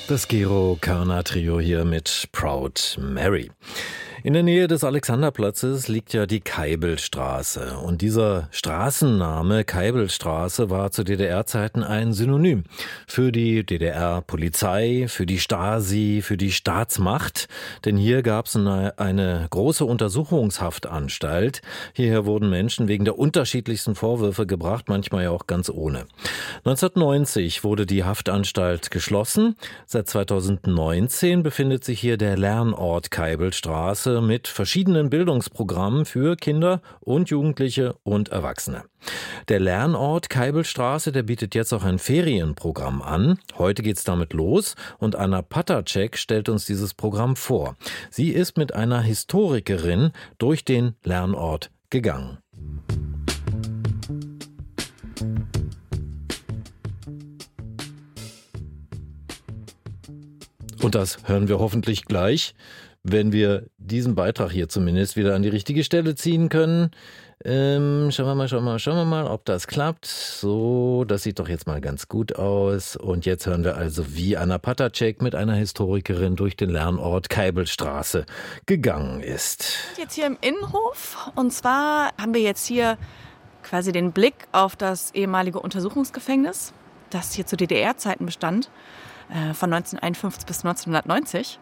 Das Gero Körner Trio hier mit Proud Mary. In der Nähe des Alexanderplatzes liegt ja die Keibelstraße. Und dieser Straßenname Keibelstraße war zu DDR-Zeiten ein Synonym für die DDR-Polizei, für die Stasi, für die Staatsmacht. Denn hier gab es eine große Untersuchungshaftanstalt. Hierher wurden Menschen wegen der unterschiedlichsten Vorwürfe gebracht, manchmal ja auch ganz ohne. 1990 wurde die Haftanstalt geschlossen. Seit 2019 befindet sich hier der Lernort Keibelstraße mit verschiedenen Bildungsprogrammen für Kinder und Jugendliche und Erwachsene. Der Lernort Keibelstraße, der bietet jetzt auch ein Ferienprogramm an. Heute geht's damit los und Anna Patacek stellt uns dieses Programm vor. Sie ist mit einer Historikerin durch den Lernort gegangen. Und das hören wir hoffentlich gleich, wenn wir diesen Beitrag hier zumindest wieder an die richtige Stelle ziehen können. Schauen wir mal, ob das klappt. So, das sieht doch jetzt mal ganz gut aus. Und jetzt hören wir also, wie Anna Patacek mit einer Historikerin durch den Lernort Keibelstraße gegangen ist. Jetzt hier im Innenhof. Und zwar haben wir jetzt hier quasi den Blick auf das ehemalige Untersuchungsgefängnis, das hier zu DDR-Zeiten bestand, von 1951 bis 1990.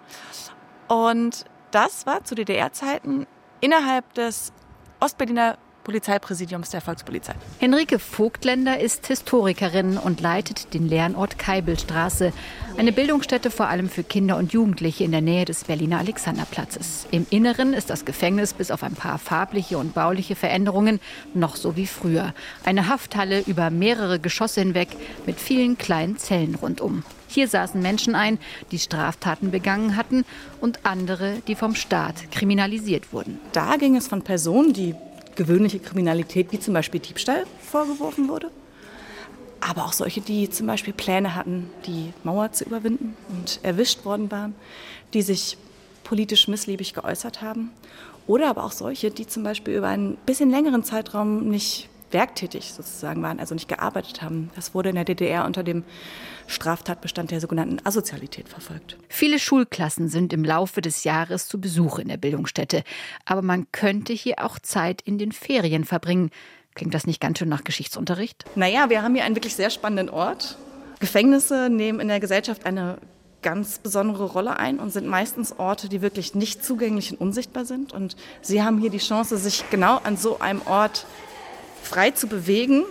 Und das war zu DDR-Zeiten innerhalb des Ostberliner Polizeipräsidiums der Volkspolizei. Henrike Vogtländer ist Historikerin und leitet den Lernort Keibelstraße, eine Bildungsstätte vor allem für Kinder und Jugendliche in der Nähe des Berliner Alexanderplatzes. Im Inneren ist das Gefängnis bis auf ein paar farbliche und bauliche Veränderungen noch so wie früher. Eine Hafthalle über mehrere Geschosse hinweg mit vielen kleinen Zellen rundum. Hier saßen Menschen ein, die Straftaten begangen hatten und andere, die vom Staat kriminalisiert wurden. Da ging es von Personen, die gewöhnliche Kriminalität wie zum Beispiel Diebstahl vorgeworfen wurde, aber auch solche, die zum Beispiel Pläne hatten, die Mauer zu überwinden und erwischt worden waren, die sich politisch missliebig geäußert haben, oder aber auch solche, die zum Beispiel über einen bisschen längeren Zeitraum nicht werktätig sozusagen waren, also nicht gearbeitet haben. Das wurde in der DDR unter dem Straftatbestand der sogenannten Asozialität verfolgt. Viele Schulklassen sind im Laufe des Jahres zu Besuch in der Bildungsstätte. Aber man könnte hier auch Zeit in den Ferien verbringen. Klingt das nicht ganz schön nach Geschichtsunterricht? Naja, wir haben hier einen wirklich sehr spannenden Ort. Gefängnisse nehmen in der Gesellschaft eine ganz besondere Rolle ein und sind meistens Orte, die wirklich nicht zugänglich und unsichtbar sind. Und Sie haben hier die Chance, sich genau an so einem Ort frei zu bewegen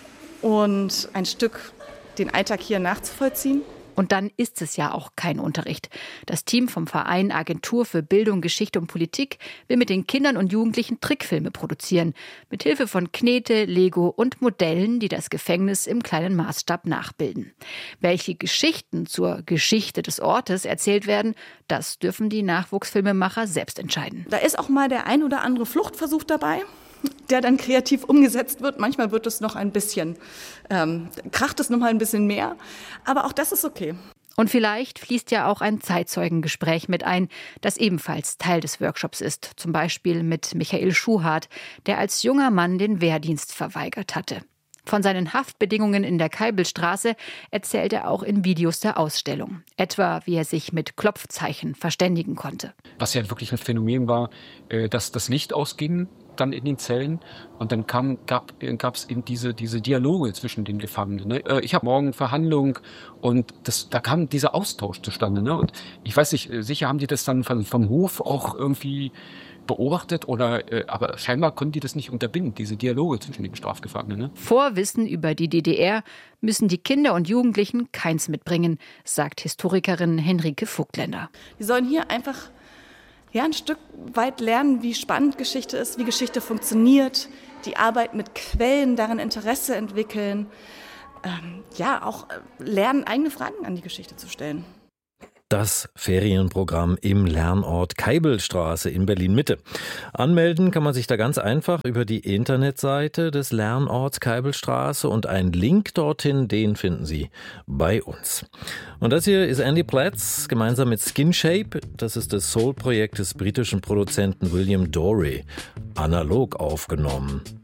und ein Stück den Alltag hier nachzuvollziehen. Und dann ist es ja auch kein Unterricht. Das Team vom Verein Agentur für Bildung, Geschichte und Politik will mit den Kindern und Jugendlichen Trickfilme produzieren. Mit Hilfe von Knete, Lego und Modellen, die das Gefängnis im kleinen Maßstab nachbilden. Welche Geschichten zur Geschichte des Ortes erzählt werden, das dürfen die Nachwuchsfilmemacher selbst entscheiden. Da ist auch mal der ein oder andere Fluchtversuch dabei, der dann kreativ umgesetzt wird. Manchmal wird es noch ein bisschen, kracht es noch mal ein bisschen mehr. Aber auch das ist okay. Und vielleicht fließt ja auch ein Zeitzeugengespräch mit ein, das ebenfalls Teil des Workshops ist. Zum Beispiel mit Michael Schuhart, der als junger Mann den Wehrdienst verweigert hatte. Von seinen Haftbedingungen in der Keibelstraße erzählt er auch in Videos der Ausstellung. Etwa, wie er sich mit Klopfzeichen verständigen konnte. Was ja wirklich ein Phänomen war, dass das Licht ausging dann in den Zellen und dann gab es eben diese Dialoge zwischen den Gefangenen. Ne? Ich habe morgen Verhandlung und da kam dieser Austausch zustande. Ne? Und ich weiß nicht, sicher haben die das dann vom Hof auch irgendwie beobachtet aber scheinbar konnten die das nicht unterbinden, diese Dialoge zwischen den Strafgefangenen. Ne? Vorwissen über die DDR müssen die Kinder und Jugendlichen keins mitbringen, sagt Historikerin Henrike Vogtländer. Die sollen hier einfach ein Stück weit lernen, wie spannend Geschichte ist, wie Geschichte funktioniert, die Arbeit mit Quellen, daran Interesse entwickeln, auch lernen, eigene Fragen an die Geschichte zu stellen. Das Ferienprogramm im Lernort Keibelstraße in Berlin-Mitte. Anmelden kann man sich da ganz einfach über die Internetseite des Lernorts Keibelstraße und einen Link dorthin, den finden Sie bei uns. Und das hier ist Andy Platz gemeinsam mit Skinshape. Das ist das Soul-Projekt des britischen Produzenten William Dorey. Analog aufgenommen.